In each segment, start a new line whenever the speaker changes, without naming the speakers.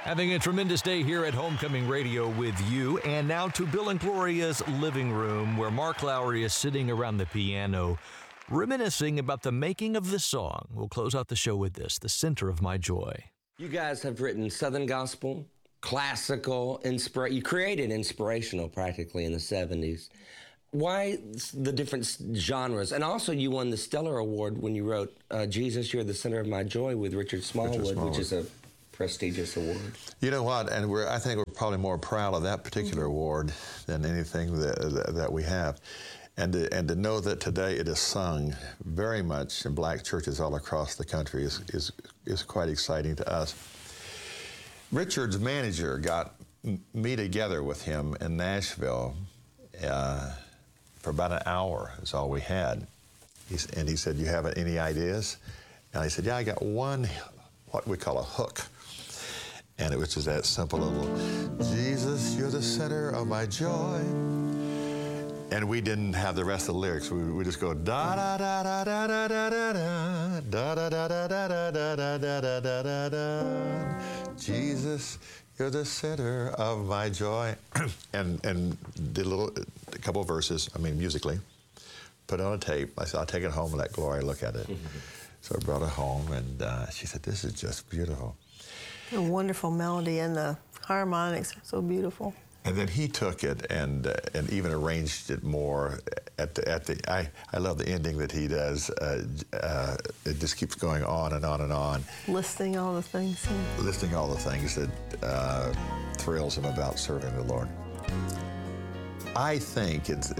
Having a tremendous day here at Homecoming Radio with you. And now to Bill and Gloria's living room, where Mark Lowry is sitting around the piano, reminiscing about the making of the song. We'll close out the show with this, The Center of My Joy.
You guys have written Southern gospel, classical, you created inspirational practically in the 70s. Why the different genres? And also you won the Stellar Award when you wrote Jesus, You're the Center of My Joy with Richard Smallwood, which is a prestigious award.
You know what, and I think we're probably more proud of that particular award than anything that we have. And to know that today it is sung very much in black churches all across the country is quite exciting to us. Richard's manager got me together with him in Nashville for about an hour, is all we had. And he said, "You have any ideas?" And I said, "Yeah, I got one, what we call a hook." And it was just that simple little, Jesus, you're the center of my joy. And we didn't have the rest of the lyrics. We just go da da da da da da da da da da da da da da da da da da da. Jesus, you're the center of my joy. and did a couple of verses, musically, put it on a tape. I said, I'll take it home and let Gloria look at it. So I brought it home, and she said, this is just beautiful.
A wonderful melody, and the harmonics are so beautiful.
And then he took it and even arranged it more. I love the ending that he does. It just keeps going on and on and on.
Listing all the things. Yeah.
Listing all the things that thrills him about serving the Lord. I think it's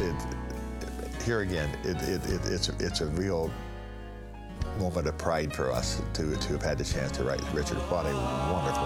a real moment of pride for us to have had the chance to write Richard. What a wonderful